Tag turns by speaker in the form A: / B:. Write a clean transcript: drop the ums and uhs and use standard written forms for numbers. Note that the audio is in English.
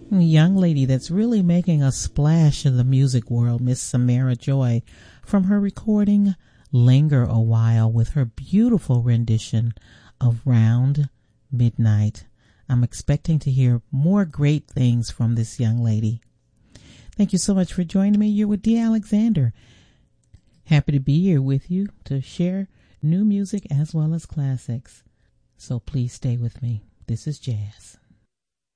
A: A young lady that's really making a splash in the music world, Miss Samara Joy, from her recording Linger a While with her beautiful rendition of Round Midnight. I'm expecting to hear more great things from this young lady. Thank you so much for joining me. You're with Dee Alexander. Happy to be here with you to share new music as well as classics. So please stay with me. This is jazz.